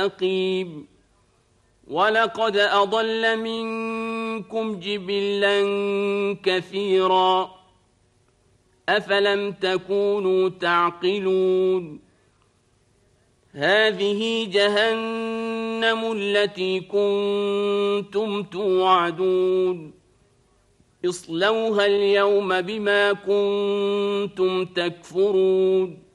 مستقيم ولقد أضل منكم جبلا كثيرا أفلم تكونوا تعقلون هذه جهنم التي كنتم توعدون اصلوها اليوم بما كنتم تكفرون